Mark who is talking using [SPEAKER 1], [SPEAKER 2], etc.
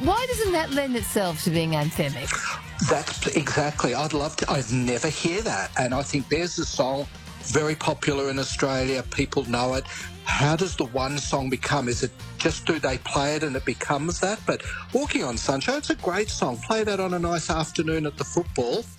[SPEAKER 1] Why doesn't that lend itself to being anthemic?
[SPEAKER 2] That's exactly. I'd love to. I'd never hear that. And I think there's a song very popular in Australia. People know it. How does the one song become? Is it just do they play it and it becomes that? But Walking on Sunshine, it's a great song. Play that on a nice afternoon at the football.